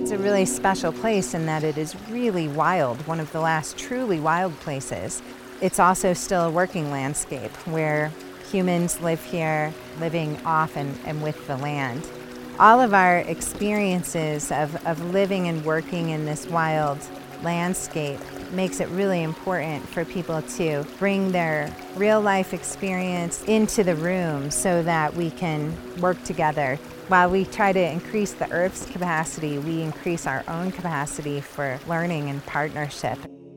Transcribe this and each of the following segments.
It's a really special place in that it is really wild, one of the last truly wild places. It's also still a working landscape where humans live here, living off and with the land. All of our experiences of living and working in this wild landscape makes it really important for people to bring their real life experience into the room so that we can work together. While we try to increase the Earth's capacity, we increase our own capacity for learning and partnership.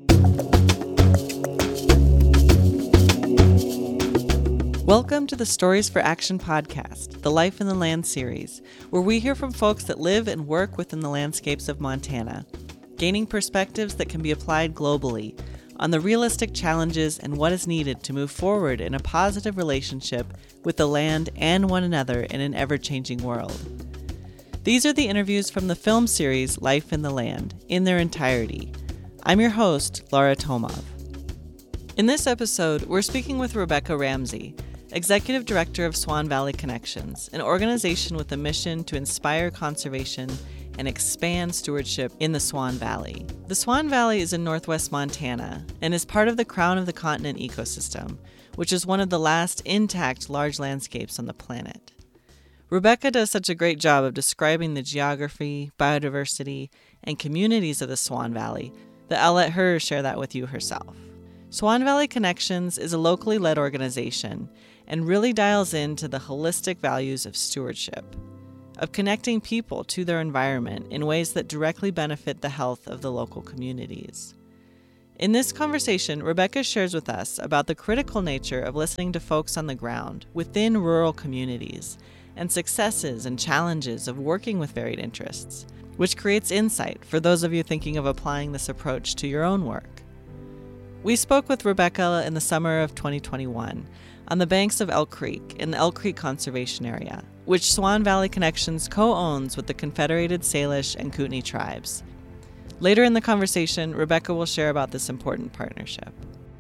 Welcome to the Stories for Action podcast, the Life in the Land series, where we hear from folks that live and work within the landscapes of Montana, gaining perspectives that can be applied globally on the realistic challenges and what is needed to move forward in a positive relationship with the land and one another in an ever-changing world. These are the interviews from the film series Life in the Land in their entirety. I'm your host, Laura Tomov. In this episode, we're speaking with Rebecca Ramsey, Executive Director of Swan Valley Connections, an organization with a mission to inspire conservation and expand stewardship in the Swan Valley. The Swan Valley is in northwest Montana and is part of the Crown of the Continent ecosystem, which is one of the last intact large landscapes on the planet. Rebecca does such a great job of describing the geography, biodiversity, and communities of the Swan Valley that I'll let her share that with you herself. Swan Valley Connections is a locally led organization and really dials into the holistic values of stewardship, of connecting people to their environment in ways that directly benefit the health of the local communities. In this conversation, Rebecca shares with us about the critical nature of listening to folks on the ground within rural communities and successes and challenges of working with varied interests, which creates insight for those of you thinking of applying this approach to your own work. We spoke with Rebecca in the summer of 2021 on the banks of Elk Creek in the Elk Creek Conservation Area, which Swan Valley Connections co-owns with the Confederated Salish and Kootenai tribes. Later in the conversation, Rebecca will share about this important partnership.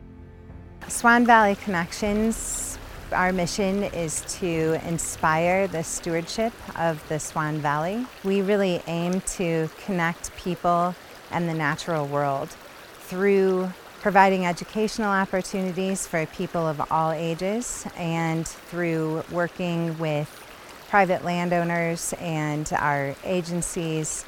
Swan Valley Connections, our mission is to inspire the stewardship of the Swan Valley. We really aim to connect people and the natural world through providing educational opportunities for people of all ages and through working with private landowners and our agencies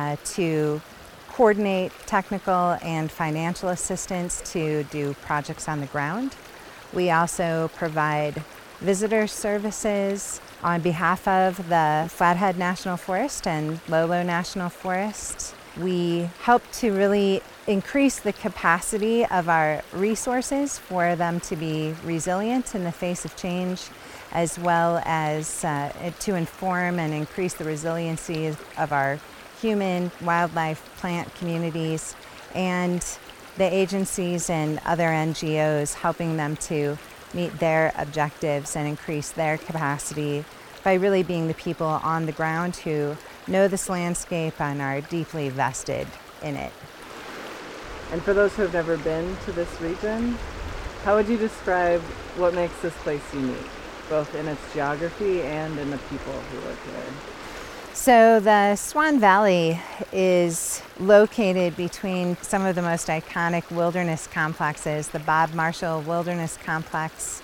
to coordinate technical and financial assistance to do projects on the ground. We also provide visitor services on behalf of the Flathead National Forest and Lolo National Forest. We help to really increase the capacity of our resources for them to be resilient in the face of change, as well as to inform and increase the resiliency of our human, wildlife, plant communities, and the agencies and other NGOs, helping them to meet their objectives and increase their capacity by really being the people on the ground who know this landscape and are deeply vested in it. And for those who have never been to this region, how would you describe what makes this place unique, both in its geography and in the people who live here? So the Swan Valley is located between some of the most iconic wilderness complexes, the Bob Marshall Wilderness Complex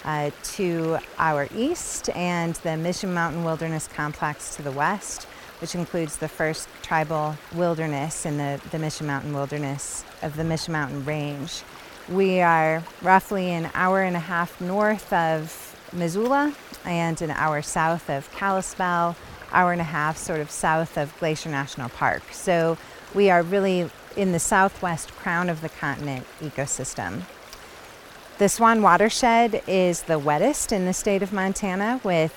to our east and the Mission Mountain Wilderness Complex to the west, which includes the first tribal wilderness in the Mission Mountain Wilderness of the Mission Mountain Range. We are roughly an hour and a half north of Missoula and an hour south of Kalispell, hour and a half sort of south of Glacier National Park. So we are really in the southwest crown of the continent ecosystem. The Swan watershed is the wettest in the state of Montana, with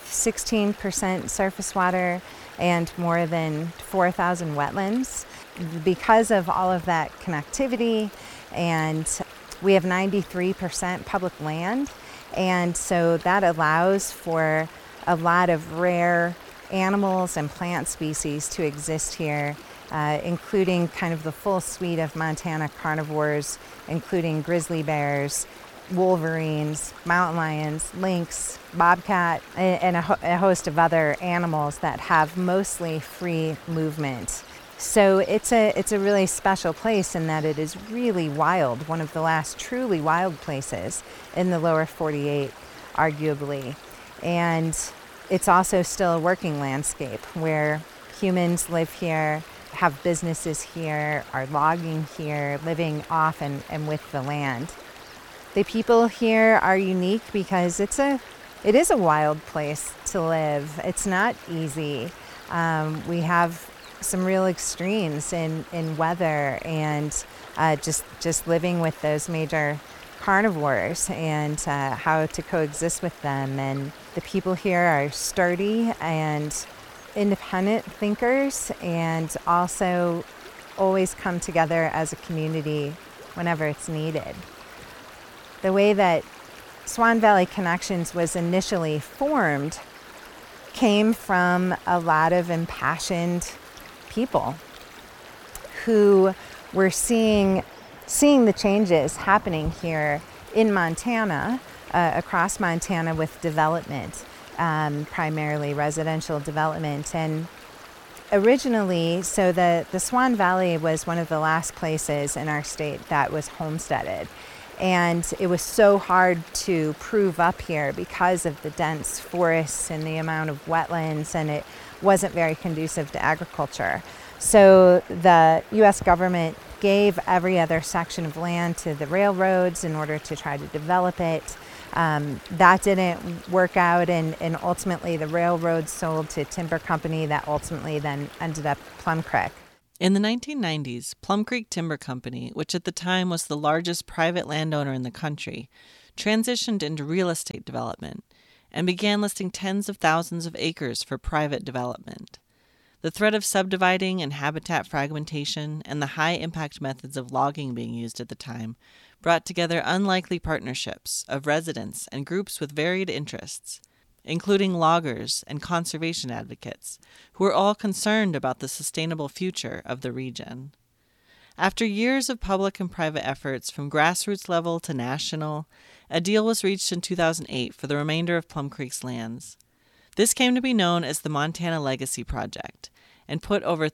16% surface water and more than 4,000 wetlands. Because of all of that connectivity, and we have 93% public land, and so that allows for a lot of rare animals and plant species to exist here, including kind of the full suite of Montana carnivores, including grizzly bears, wolverines, mountain lions, lynx, bobcat, and a host of other animals that have mostly free movement. So it's a really special place in that it is really wild, one of the last truly wild places in the lower 48, arguably. And it's also still a working landscape where humans live here, have businesses here, are logging here, living off and with the land. The people here are unique because it is a wild place to live. It's not easy. We have some real extremes in weather and just living with those major carnivores and how to coexist with them. And the people here are sturdy and independent thinkers and also always come together as a community whenever it's needed. The way that Swan Valley Connections was initially formed came from a lot of impassioned people who were seeing the changes happening here in Montana, across Montana with development, primarily residential development. And originally, so the Swan Valley was one of the last places in our state that was homesteaded. And it was so hard to prove up here because of the dense forests and the amount of wetlands, and it wasn't very conducive to agriculture. So the U.S. government gave every other section of land to the railroads in order to try to develop it. That didn't work out, and ultimately the railroads sold to timber company that ultimately then ended up Plum Creek. In the 1990s, Plum Creek Timber Company, which at the time was the largest private landowner in the country, transitioned into real estate development and began listing tens of thousands of acres for private development. The threat of subdividing and habitat fragmentation and the high-impact methods of logging being used at the time brought together unlikely partnerships of residents and groups with varied interests, including loggers and conservation advocates, who were all concerned about the sustainable future of the region. After years of public and private efforts from grassroots level to national, a deal was reached in 2008 for the remainder of Plum Creek's lands. This came to be known as the Montana Legacy Project and put over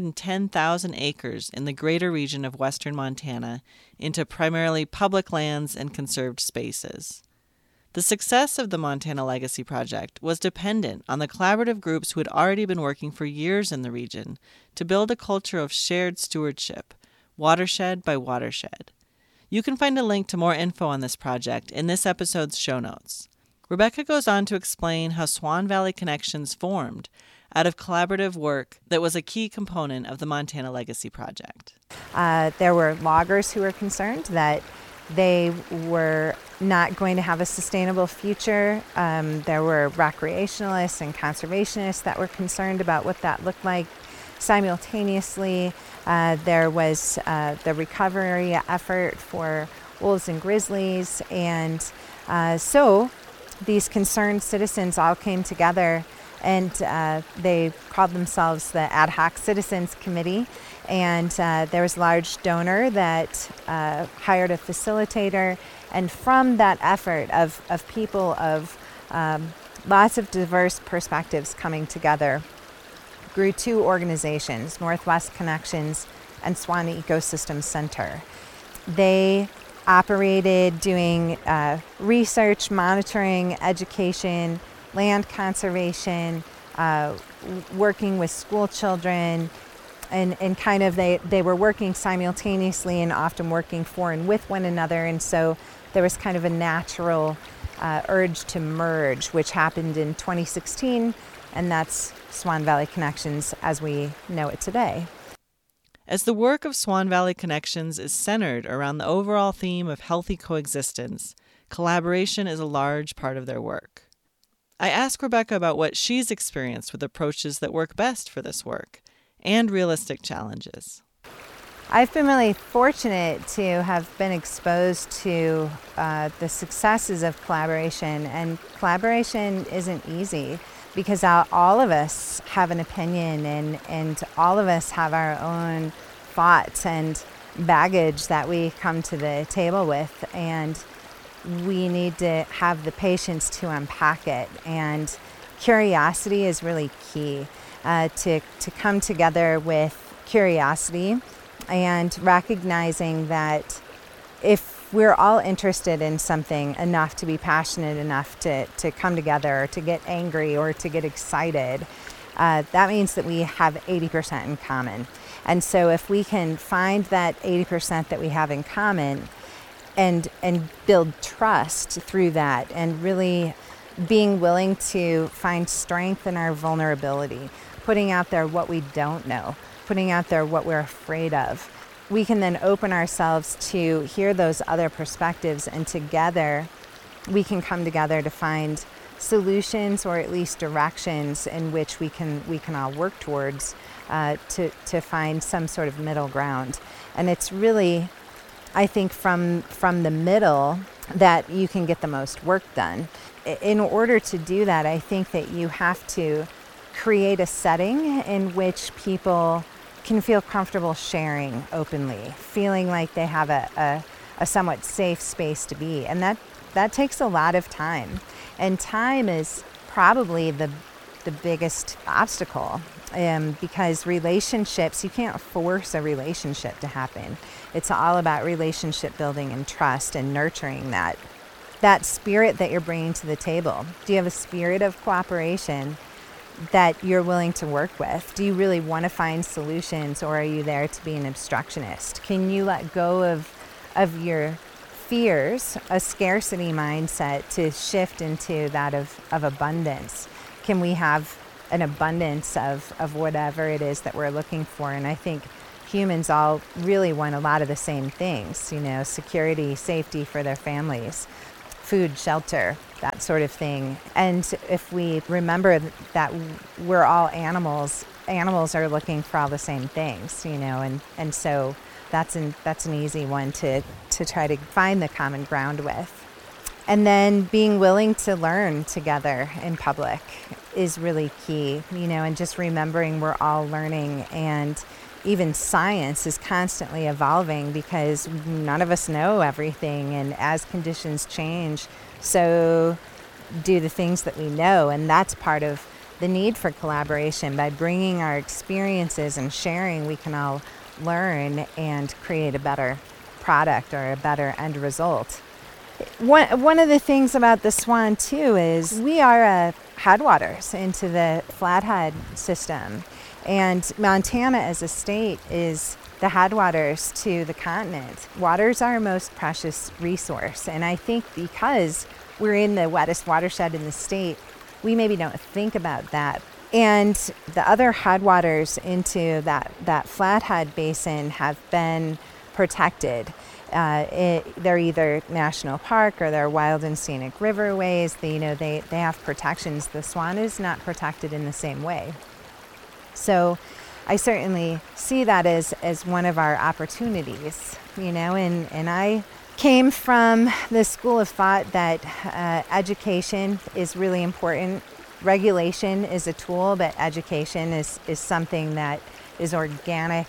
310,000 acres in the greater region of western Montana into primarily public lands and conserved spaces. The success of the Montana Legacy Project was dependent on the collaborative groups who had already been working for years in the region to build a culture of shared stewardship, watershed by watershed. You can find a link to more info on this project in this episode's show notes. Rebecca goes on to explain how Swan Valley Connections formed out of collaborative work that was a key component of the Montana Legacy Project. There were loggers who were concerned that they were not going to have a sustainable future. There were recreationalists and conservationists that were concerned about what that looked like. Simultaneously, there was the recovery effort for wolves and grizzlies. And so these concerned citizens all came together, and they called themselves the Ad Hoc Citizens Committee. And there was a large donor that hired a facilitator. And from that effort of people of lots of diverse perspectives coming together, grew two organizations, Northwest Connections and Swan Ecosystem Center. They operated doing research, monitoring, education, land conservation, working with school children, and kind of they were working simultaneously and often working for and with one another. And so there was kind of a natural urge to merge, which happened in 2016, and that's Swan Valley Connections as we know it today. As the work of Swan Valley Connections is centered around the overall theme of healthy coexistence, collaboration is a large part of their work. I asked Rebecca about what she's experienced with approaches that work best for this work and realistic challenges. I've been really fortunate to have been exposed to the successes of collaboration, and collaboration isn't easy because all of us have an opinion, and all of us have our own thoughts and baggage that we come to the table with, and we need to have the patience to unpack it. And curiosity is really key, to come together with curiosity and recognizing that if we're all interested in something enough to be passionate enough to come together, or to get angry, or to get excited, that means that we have 80% in common. And so if we can find that 80% that we have in common and build trust through that, and really being willing to find strength in our vulnerability, putting out there what we don't know, putting out there what we're afraid of, we can then open ourselves to hear those other perspectives, and together we can come together to find solutions, or at least directions in which we can all work towards to find some sort of middle ground. And it's really, I think, from the middle that you can get the most work done. In order to do that, I think that you have to create a setting in which people can feel comfortable sharing openly, feeling like they have a somewhat safe space to be. And that takes a lot of time. And time is probably the biggest obstacle, because relationships, you can't force a relationship to happen. It's all about relationship building and trust and nurturing that spirit that you're bringing to the table. Do you have a spirit of cooperation that you're willing to work with? Do you really want to find solutions, or are you there to be an obstructionist? Can you let go of your fears, a scarcity mindset, to shift into that of abundance? Can we have an abundance of whatever it is that we're looking for? And I think humans all really want a lot of the same things, security, safety for their families, food, shelter, that sort of thing. And if we remember that we're all animals are looking for all the same things, and so that's an easy one to try to find the common ground with. And then being willing to learn together in public is really key, and just remembering we're all learning, and even science is constantly evolving because none of us know everything, and as conditions change, so do the things that we know. And that's part of the need for collaboration. By bringing our experiences and sharing, we can all learn and create a better product or a better end result. One of the things about the Swan too is we are headwaters into the Flathead system, and Montana as a state is the headwaters to the continent. Water is our most precious resource, and I think because we're in the wettest watershed in the state, we maybe don't think about that. And the other headwaters into that Flathead basin have been protected. They're either national park or they're wild and scenic riverways. They have protections. The Swan is not protected in the same way. So I certainly see that as one of our opportunities, and I came from the school of thought that education is really important. Regulation is a tool, but education is something that is organic.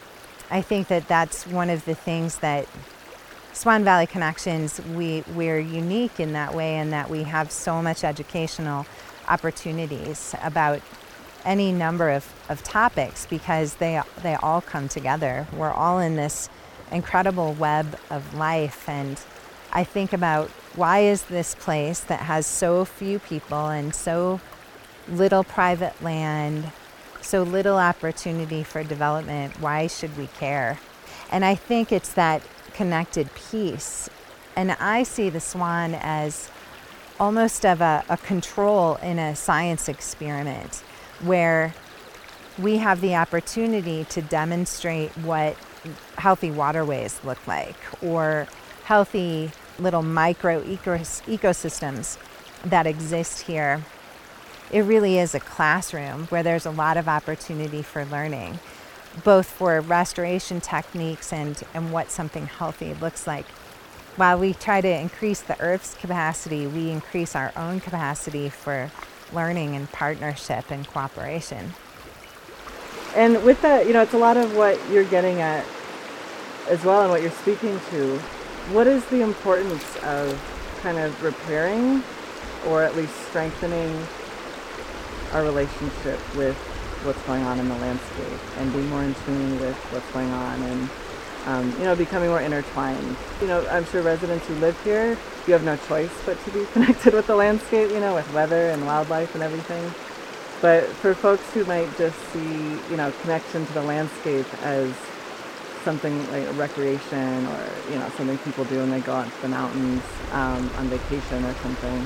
I think that's one of the things that Swan Valley Connections, we're unique in that way, in that we have so much educational opportunities about any number of topics, because they all come together. We're all in this incredible web of life, and I think about, why is this place that has so few people and so little private land, so little opportunity for development, why should we care? And I think it's that connected piece. And I see the Swan as almost of a control in a science experiment, where we have the opportunity to demonstrate what healthy waterways look like, or healthy little micro ecosystems that exist here. It really is a classroom where there's a lot of opportunity for learning, both for restoration techniques and what something healthy looks like. While we try to increase the Earth's capacity, we increase our own capacity for learning and partnership and cooperation. And with that, it's a lot of what you're getting at as well, and what you're speaking to. What is the importance of kind of repairing, or at least strengthening, our relationship with what's going on in the landscape and being more in tune with what's going on and becoming more intertwined. I'm sure residents who live here, you have no choice but to be connected with the landscape, with weather and wildlife and everything. But for folks who might just see, connection to the landscape as something like a recreation or, something people do when they go out to the mountains on vacation or something,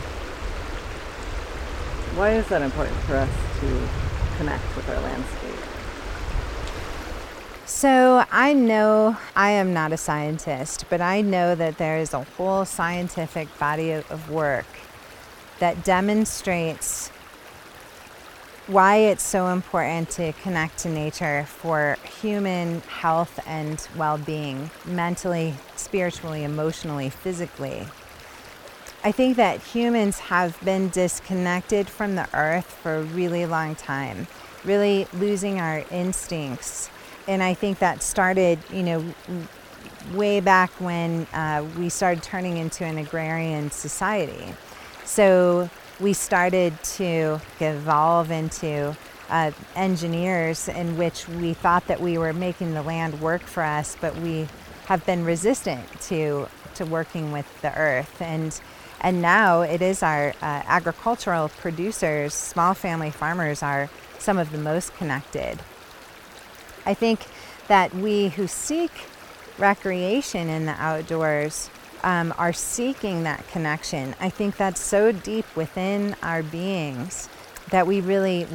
why is that important for us to connect with our landscape? So I know I am not a scientist, but I know that there is a whole scientific body of work that demonstrates why it's so important to connect to nature for human health and well-being, mentally, spiritually, emotionally, physically. I think that humans have been disconnected from the earth for a really long time, really losing our instincts. And I think that started, way back when we started turning into an agrarian society. So we started to evolve into engineers in which we thought that we were making the land work for us, but we have been resistant to working with the earth. And now it is our agricultural producers, small family farmers are some of the most connected. I think that we who seek recreation in the outdoors are seeking that connection. I think that's so deep within our beings that we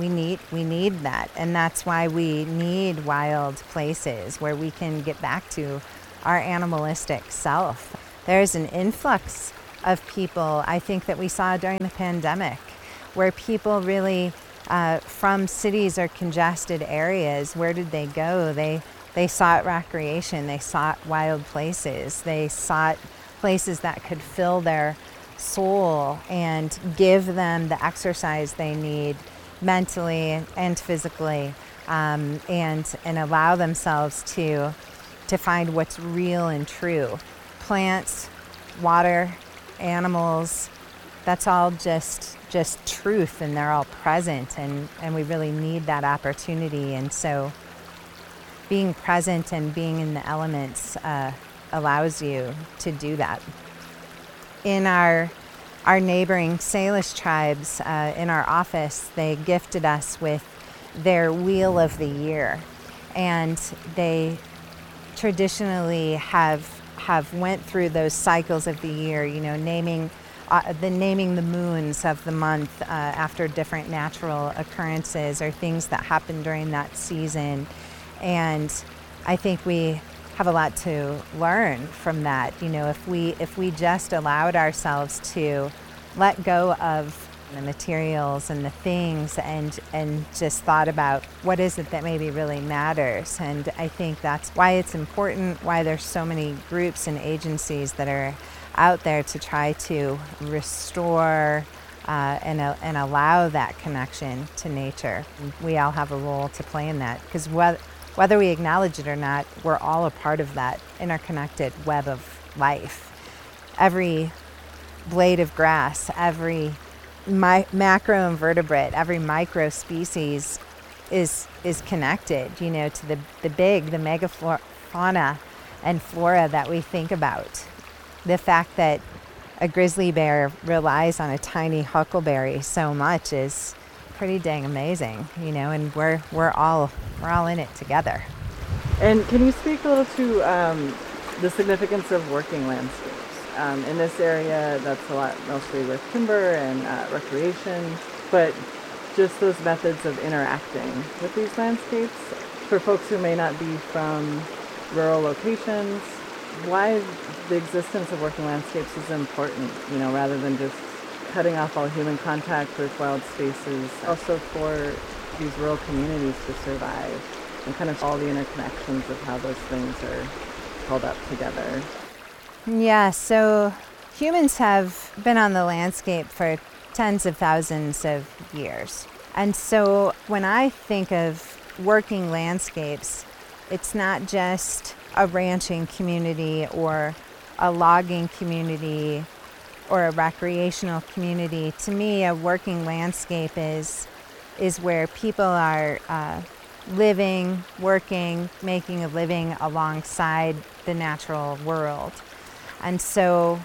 need that. And that's why we need wild places where we can get back to our animalistic self. There's an influx of people, I think, that we saw during the pandemic, where people really from cities or congested areas, where did they go? They sought recreation, they sought wild places, they sought places that could fill their soul and give them the exercise they need mentally and physically, and allow themselves to find what's real and true. Plants, water, animals, that's all just truth, and they're all present, and we really need that opportunity. And so being present and being in the elements allows you to do that. In our neighboring Salish tribes, in our office, they gifted us with their Wheel of the Year, and they traditionally have went through those cycles of the year, naming the moons of the month after different natural occurrences or things that happen during that season. And I think we have a lot to learn from that. If we just allowed ourselves to let go of the materials and the things and just thought about what is it that maybe really matters. And I think that's why it's important, why there's so many groups and agencies that are out there to try to restore and allow that connection to nature. We all have a role to play in that, because whether we acknowledge it or not, we're all a part of that interconnected web of life. Every blade of grass, every macroinvertebrate, every micro species is connected, to the megafauna and flora that we think about. The fact that a grizzly bear relies on a tiny huckleberry so much is pretty dang amazing, and we're all in it together. And can you speak a little to the significance of working landscapes? In this area, that's a lot mostly with timber and recreation, but just those methods of interacting with these landscapes. For folks who may not be from rural locations, why the existence of working landscapes is important, rather than just cutting off all human contact with wild spaces, also for these rural communities to survive, and kind of all the interconnections of how those things are held up together. Yeah, so humans have been on the landscape for tens of thousands of years. And so when I think of working landscapes, it's not just a ranching community or a logging community or a recreational community. To me, a working landscape is is where people are living, working, making a living alongside the natural world. And so,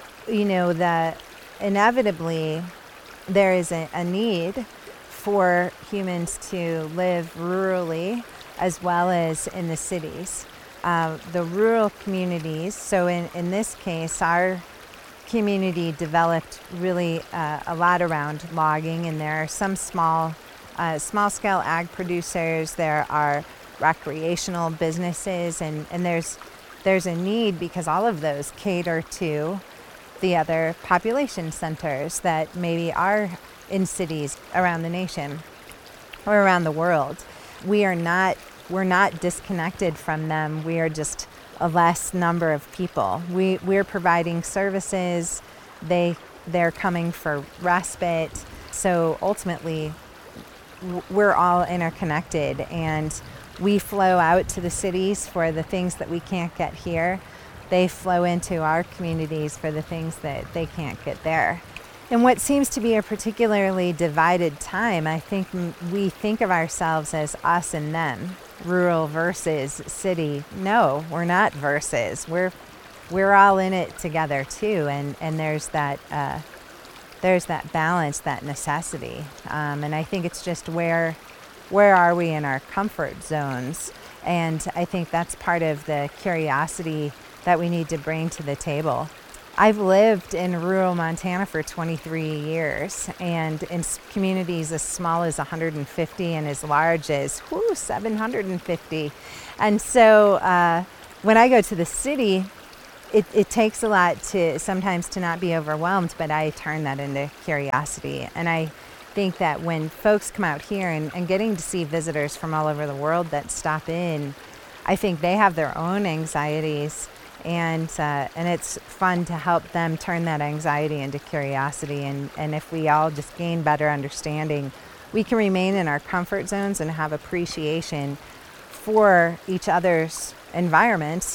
inevitably there is a need for humans to live rurally as well as in the cities. The rural communities, so in this case, our community developed really a lot around logging, and there are some small-scale ag producers, there are recreational businesses, and there's a need because all of those cater to the other population centers that maybe are in cities around the nation or around the world. We're not disconnected from them. We are just a less number of people. We're providing services. They're coming for respite. So ultimately, we're all interconnected, and we flow out to the cities for the things that we can't get here. They flow into our communities for the things that they can't get there. In what seems to be a particularly divided time, I think we think of ourselves as us and them, rural versus city. No, we're not versus. We're all in it together too, and there's that balance, that necessity, and I think it's just where are we in our comfort zones, and I think that's part of the curiosity that we need to bring to the table. I've lived in rural Montana for 23 years, and in communities as small as 150 and as large as 750. And so when I go to the city, it takes a lot sometimes to not be overwhelmed, but I turn that into curiosity. And I think that when folks come out here and getting to see visitors from all over the world that stop in, I think they have their own anxieties. And it's fun to help them turn that anxiety into curiosity. And if we all just gain better understanding, we can remain in our comfort zones and have appreciation for each other's environments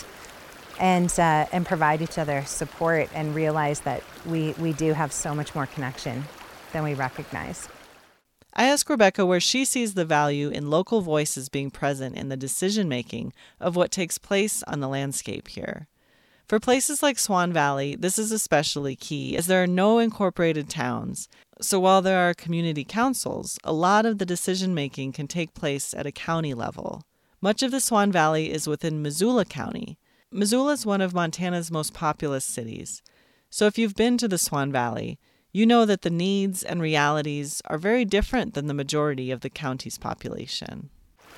and provide each other support and realize that we do have so much more connection than we recognize. I asked Rebecca where she sees the value in local voices being present in the decision-making of what takes place on the landscape here. For places like Swan Valley, this is especially key as there are no incorporated towns. So while there are community councils, a lot of the decision-making can take place at a county level. Much of the Swan Valley is within Missoula County. Missoula is one of Montana's most populous cities. So if you've been to the Swan Valley, you know that the needs and realities are very different than the majority of the county's population.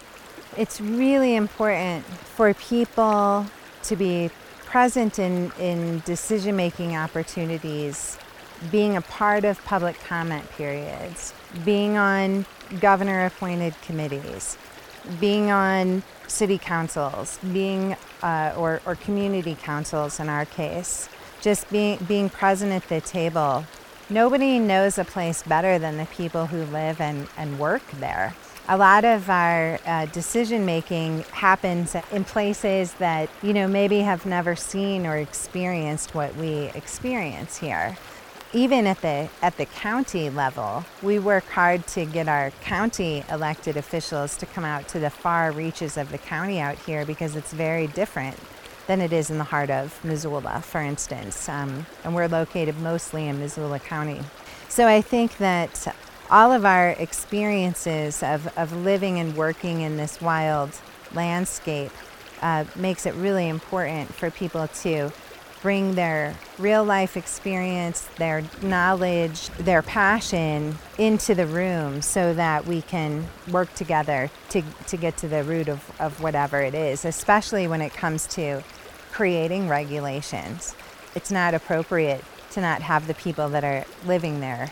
It's really important for people to be present in decision-making opportunities, being a part of public comment periods, being on governor-appointed committees, being on city councils, being or community councils in our case, just being present at the table. Nobody knows a place better than the people who live and work there. A lot of our decision-making happens in places that, maybe have never seen or experienced what we experience here. Even at the county level, we work hard to get our county elected officials to come out to the far reaches of the county out here because it's very different than it is in the heart of Missoula, for instance. And we're located mostly in Missoula County. So I think that all of our experiences of living and working in this wild landscape makes it really important for people to bring their real life experience, their knowledge, their passion into the room so that we can work together to get to the root of whatever it is, especially when it comes to creating regulations. It's not appropriate to not have the people that are living there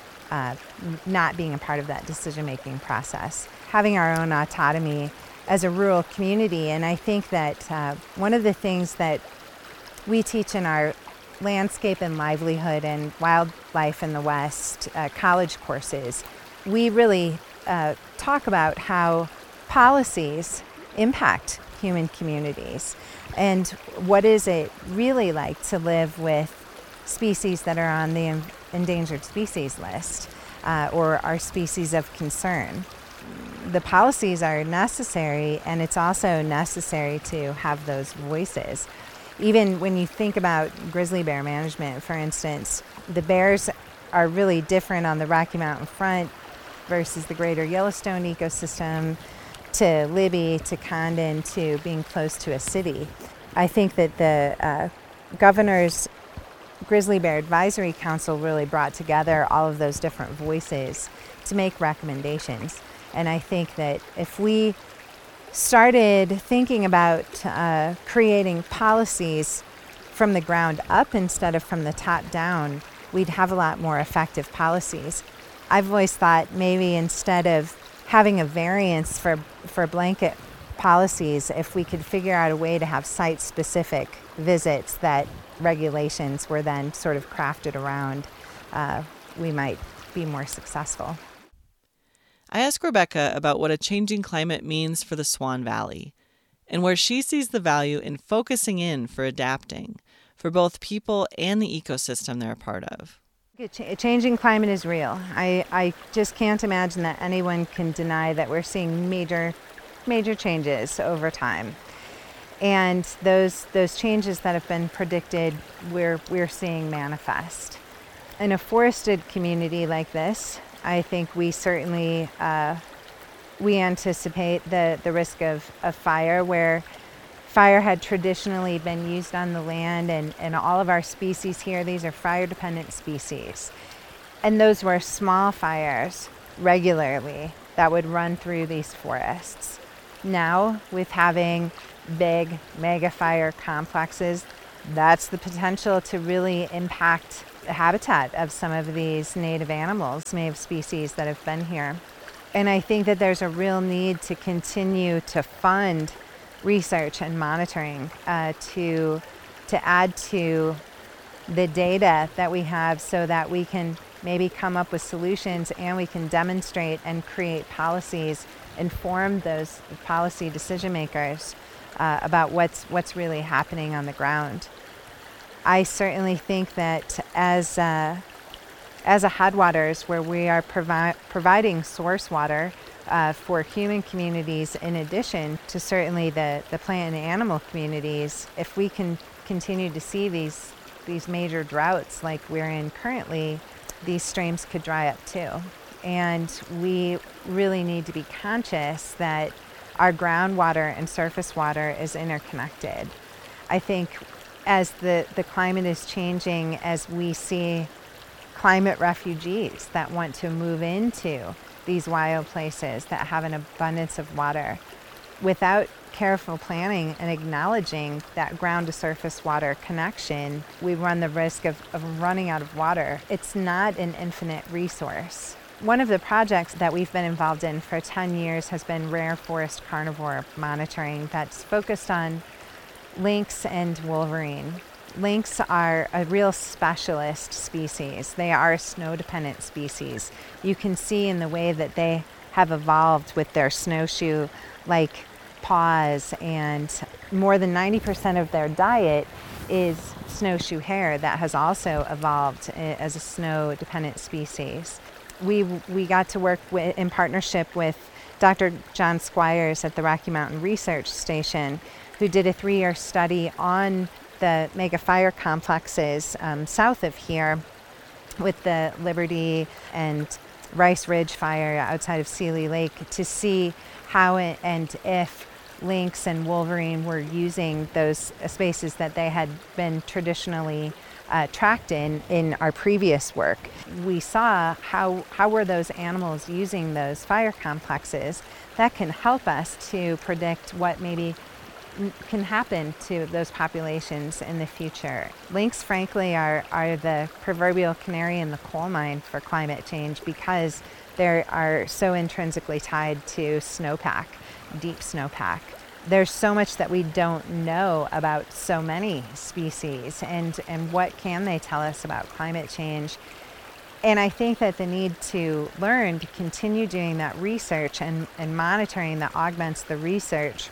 not being a part of that decision-making process. Having our own autonomy as a rural community, and I think that one of the things that we teach in our landscape and livelihood and wildlife in the West college courses, we really talk about how policies impact human communities and what is it really like to live with species that are on the endangered species list. or are species of concern. The policies are necessary, and it's also necessary to have those voices. Even when you think about grizzly bear management, for instance, the bears are really different on the Rocky Mountain front versus the greater Yellowstone ecosystem, to Libby, to Condon, to being close to a city. I think that the governor's Grizzly Bear Advisory Council really brought together all of those different voices to make recommendations. And I think that if we started thinking about creating policies from the ground up instead of from the top down, we'd have a lot more effective policies. I've always thought maybe instead of having a variance for blanket policies, if we could figure out a way to have site-specific visits that regulations were then sort of crafted around, we might be more successful. I asked Rebecca about what a changing climate means for the Swan Valley and where she sees the value in focusing in for adapting for both people and the ecosystem they're a part of. A changing climate is real. I just can't imagine that anyone can deny that we're seeing major changes over time. And those changes that have been predicted, we're seeing manifest. In a forested community like this, I think we certainly we anticipate the risk of fire, where fire had traditionally been used on the land, and all of our species here, these are fire-dependent species. And those were small fires regularly that would run through these forests. Now, with having big mega fire complexes, that's the potential to really impact the habitat of some of these native animals, native species that have been here. And I think that there's a real need to continue to fund research and monitoring to add to the data that we have, so that we can maybe come up with solutions and we can demonstrate and create policies, inform those policy decision makers about what's really happening on the ground. I certainly think that as a Headwaters, where we are providing source water for human communities, in addition to certainly the plant and animal communities, if we can continue to see these major droughts like we're in currently, these streams could dry up too. And we really need to be conscious that our groundwater and surface water is interconnected. I think as the climate is changing, as we see climate refugees that want to move into these wild places that have an abundance of water, without careful planning and acknowledging that ground to surface water connection, we run the risk of running out of water. It's not an infinite resource. One of the projects that we've been involved in for 10 years has been rare forest carnivore monitoring that's focused on lynx and wolverine. Lynx are a real specialist species. They are a snow-dependent species. You can see in the way that they have evolved with their snowshoe-like paws, and more than 90% of their diet is snowshoe hare that has also evolved as a snow-dependent species. We got to work in partnership with Dr. John Squires at the Rocky Mountain Research Station, who did a 3-year study on the mega fire complexes south of here, with the Liberty and Rice Ridge fire outside of Seeley Lake, to see how and if lynx and wolverine were using those spaces that they had been traditionally tracked in our previous work. We saw how were those animals using those fire complexes. That can help us to predict what maybe can happen to those populations in the future. Lynx, frankly, are the proverbial canary in the coal mine for climate change, because they are so intrinsically tied to snowpack, deep snowpack. There's so much that we don't know about so many species, and what can they tell us about climate change. And I think that the need to learn to continue doing that research and monitoring that augments the research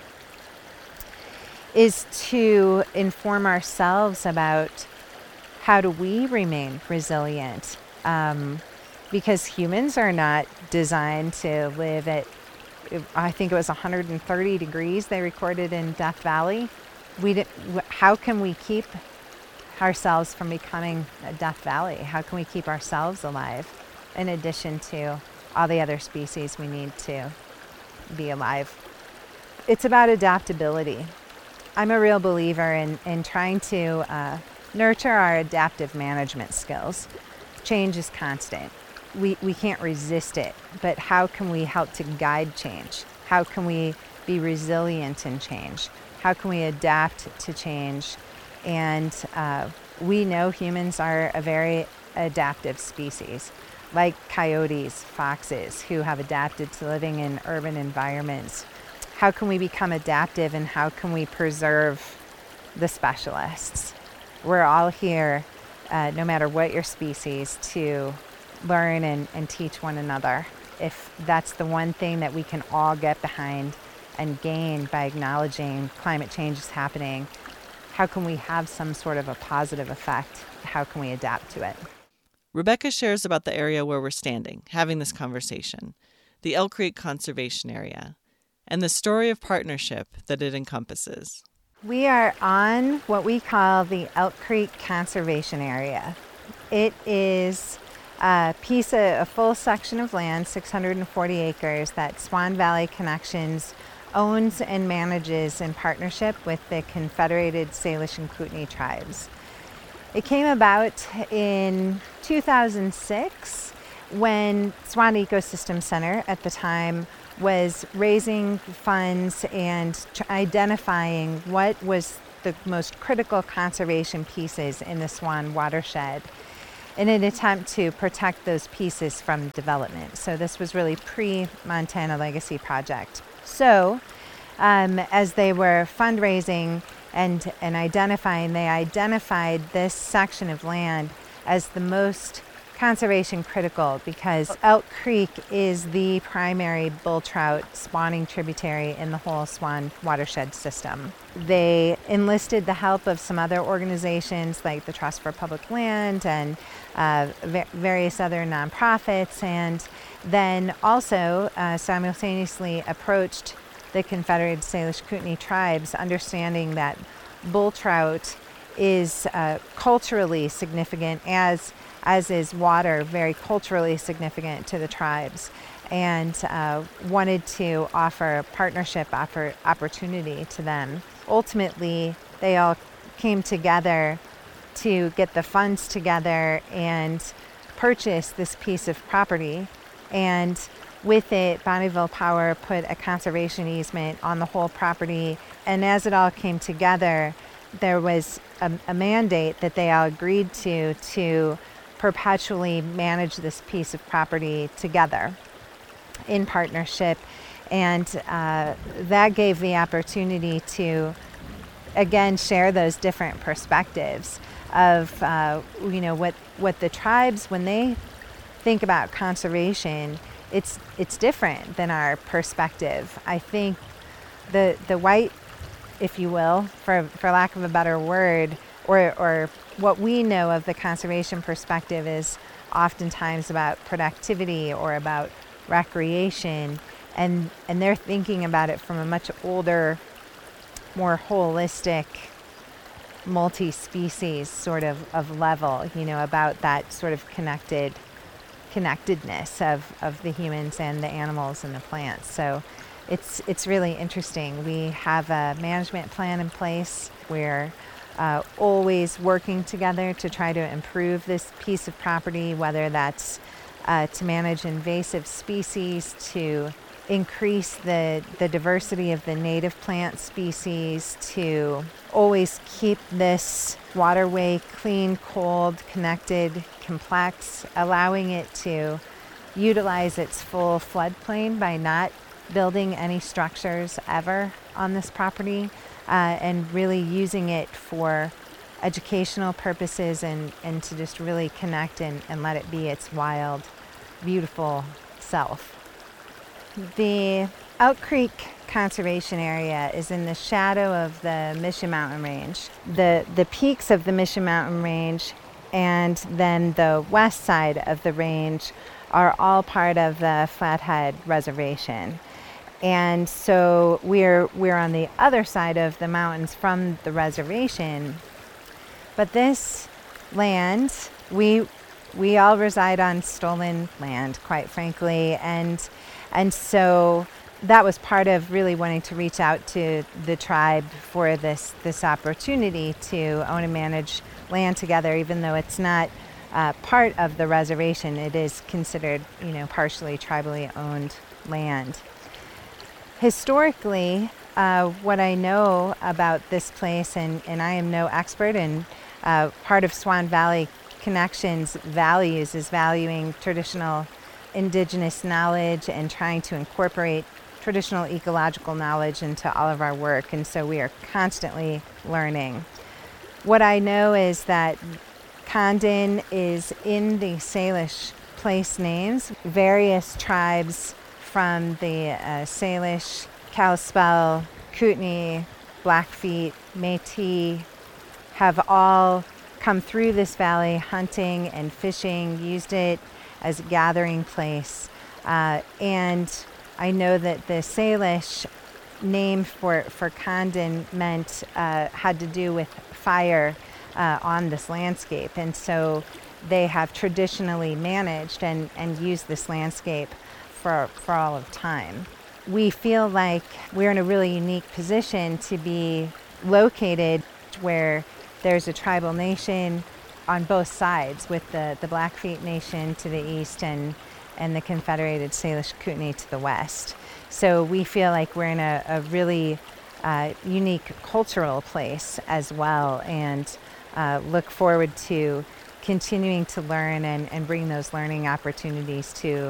is to inform ourselves about how do we remain resilient. because humans are not designed to live at, I think it was 130 degrees they recorded in Death Valley. How can we keep ourselves from becoming a Death Valley? How can we keep ourselves alive in addition to all the other species we need to be alive? It's about adaptability. I'm a real believer in trying to nurture our adaptive management skills. Change is constant. We can't resist it, but how can we help to guide change? How can we be resilient in change? How can we adapt to change? And we know humans are a very adaptive species, like coyotes, foxes, who have adapted to living in urban environments. How can we become adaptive, and how can we preserve the specialists? We're all here, no matter what your species, to learn and teach one another. If that's the one thing that we can all get behind and gain by acknowledging climate change is happening, how can we have some sort of a positive effect? How can we adapt to it? Rebecca shares about the area where we're standing, having this conversation, the Elk Creek Conservation Area, and the story of partnership that it encompasses. We are on what we call the Elk Creek Conservation Area. It is a full section of land, 640 acres, that Swan Valley Connections owns and manages in partnership with the Confederated Salish and Kootenai tribes. It came about in 2006 when Swan Ecosystem Center at the time was raising funds and identifying what was the most critical conservation pieces in the Swan watershed in an attempt to protect those pieces from development. So this was really pre-Montana Legacy Project. So as they were fundraising and identifying, they identified this section of land as the most conservation critical because Elk Creek is the primary bull trout spawning tributary in the whole Swan watershed system. They enlisted the help of some other organizations like the Trust for Public Land and various other nonprofits, and then also simultaneously approached the Confederated Salish Kootenai tribes, understanding that bull trout is culturally significant, as is water, very culturally significant to the tribes, and wanted to offer a partnership opportunity to them. Ultimately, they all came together to get the funds together and purchase this piece of property. And with it, Bonneville Power put a conservation easement on the whole property. And as it all came together, there was a mandate that they all agreed to perpetually manage this piece of property together in partnership. And that gave the opportunity to, again, share those different perspectives of, what the tribes, when they think about conservation, it's different than our perspective. I think the white, if you will, for lack of a better word, or what we know of the conservation perspective is oftentimes about productivity or about recreation, and they're thinking about it from a much older, more holistic, multi-species sort of level, about that sort of connectedness of the humans and the animals and the plants. So it's really interesting. We have a management plan in place. We're always working together to try to improve this piece of property, whether that's to manage invasive species, to increase the diversity of the native plant species, to always keep this waterway clean, cold, connected, complex, allowing it to utilize its full floodplain by not building any structures ever on this property, and really using it for educational purposes and to just really connect and let it be its wild, beautiful self. The Elk Creek Conservation Area is in the shadow of the Mission Mountain Range. The peaks of the Mission Mountain Range and then the west side of the range are all part of the Flathead Reservation. And so we're on the other side of the mountains from the reservation. But this land, we all reside on stolen land, quite frankly, and so that was part of really wanting to reach out to the tribe for this opportunity to own and manage land together, even though it's not part of the reservation. It is considered, partially tribally owned land. Historically, what I know about this place, and I am no expert, and part of Swan Valley Connections values is valuing traditional indigenous knowledge and trying to incorporate traditional ecological knowledge into all of our work, and so we are constantly learning. What I know is that Condon is in the Salish place names. Various tribes from the Salish, Kalispel, Kootenai, Blackfeet, Métis have all come through this valley hunting and fishing, used it as a gathering place. And I know that the Salish name for Condon had to do with fire on this landscape. And so they have traditionally managed and used this landscape for all of time. We feel like we're in a really unique position to be located where there's a tribal nation on both sides, with the Blackfeet Nation to the east and the Confederated Salish Kootenai to the west. So we feel like we're in a really unique cultural place as well, and look forward to continuing to learn and bring those learning opportunities to